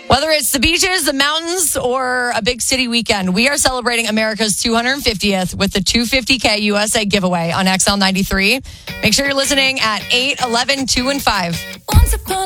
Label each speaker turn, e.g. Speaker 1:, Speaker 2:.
Speaker 1: Whether it's the beaches, the mountains, or a big city weekend, we are celebrating America's 250th with the 250K USA giveaway on XL93. Make sure you're listening at 8, 11, 2, and 5.